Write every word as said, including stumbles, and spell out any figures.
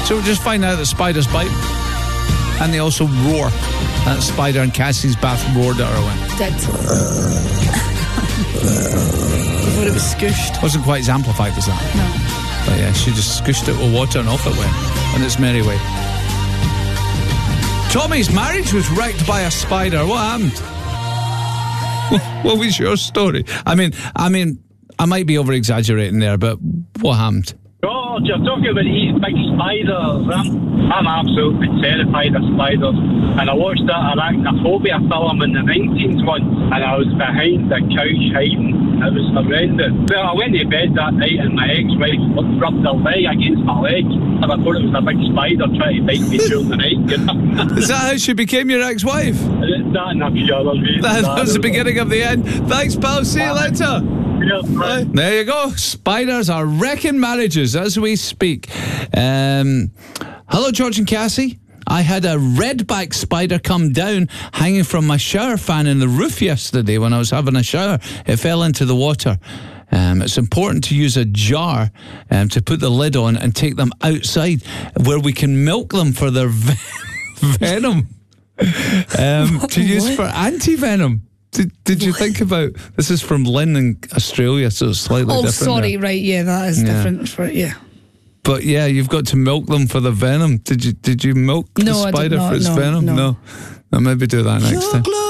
So we'll just find out that spiders bite. And they also roar. That spider in Cassie's bath roared at her when. Did. Before it was scooshed. Wasn't quite as amplified as that. No. But yeah, she just scooshed it with water and off it went. On its merry way. Tommy's marriage was wrecked by a spider. What happened? What was your story? I mean, I mean, I might be over exaggerating there, but what happened? God, you're talking about these big spiders. I'm, I'm absolutely terrified of spiders. And I watched that Arachnophobia film in the nineties once, and I was behind the couch hiding. It was horrendous. Well, I went to bed that night, and my ex-wife rubbed her leg against my leg, and I thought it was a big spider trying to bite me during the night. You know? Is that how she became your ex-wife? That and a few other reasons. That was the beginning of the end. Thanks, pal. See you later. Right. There you go. Spiders are wrecking marriages as we speak. Um, hello, George and Cassie. I had a redback spider come down hanging from my shower fan in the roof yesterday when I was having a shower. It fell into the water. Um, it's important to use a jar um, to put the lid on and take them outside where we can milk them for their ve- venom. Um, to use for anti-venom. Did, did you think about this? Is from Lynn in Australia, so it's slightly oh, different. Oh, sorry, there. right, yeah, that is Yeah. different for yeah. But yeah, you've got to milk them for the venom. Did you? Did you milk No, the I did spider not, for its no, venom? no. No. I'll maybe do that next time.